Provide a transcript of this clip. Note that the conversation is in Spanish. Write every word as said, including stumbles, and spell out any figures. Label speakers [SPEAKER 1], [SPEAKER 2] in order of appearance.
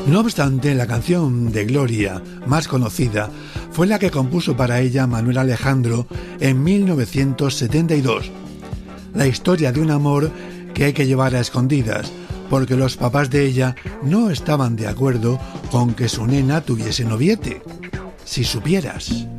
[SPEAKER 1] No obstante, la canción de Gloria más conocida fue la que compuso para ella Manuel Alejandro en mil novecientos setenta y dos. La historia de un amor que hay que llevar a escondidas, porque los papás de ella no estaban de acuerdo con que su nena tuviese noviete. Si supieras.